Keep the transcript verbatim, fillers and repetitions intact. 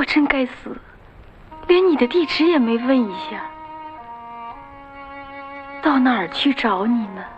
我真该死，连你的地址也没问一下，到哪儿去找你呢？